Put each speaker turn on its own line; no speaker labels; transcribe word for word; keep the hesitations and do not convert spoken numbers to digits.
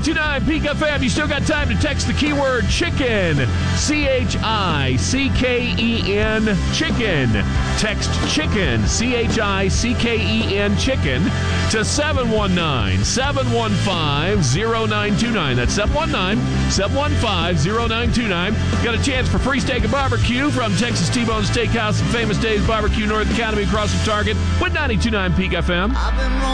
two nine Peak F M. You still got time to text the keyword chicken. C H I C K E N, chicken. Text chicken, C H I C K E N, chicken, to seven one nine, seven one five, zero nine two nine. That's seven one nine, seven one five, zero nine two nine. Got a chance for free steak and barbecue from Texas T-Bone Steakhouse and Famous Days Barbecue, North Academy, across from Target, with ninety-two point nine Peak F M.